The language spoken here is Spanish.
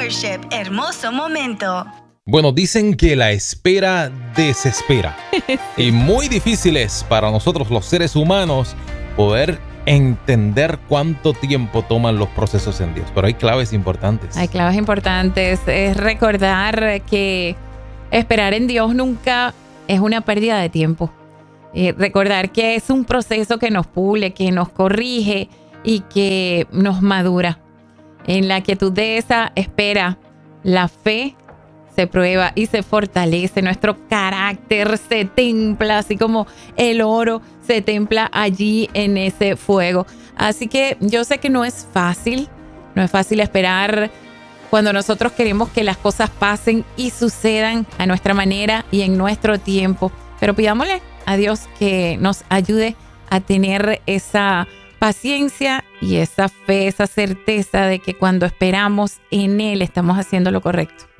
Worship, hermoso momento. Bueno, dicen que la espera desespera. Y muy difícil es para nosotros los seres humanos poder entender cuánto tiempo toman los procesos en Dios. Pero hay claves importantes. Hay claves importantes. Es recordar que esperar en Dios nunca es una pérdida de tiempo. Recordar que es un proceso que nos pule, que nos corrige y que nos madura. En la quietud de esa espera, la fe se prueba y se fortalece. Nuestro carácter se templa, así como el oro se templa allí en ese fuego. Así que yo sé que no es fácil esperar cuando nosotros queremos que las cosas pasen y sucedan a nuestra manera y en nuestro tiempo. Pero pidámosle a Dios que nos ayude a tener esa paciencia y esa fe, esa certeza de que cuando esperamos en Él estamos haciendo lo correcto.